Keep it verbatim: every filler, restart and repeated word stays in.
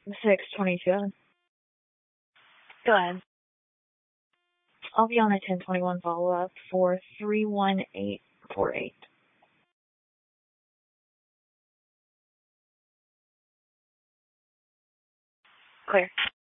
six twenty-two. Go ahead. I'll be on a ten twenty-one follow-up for three one eight four eight. Clear.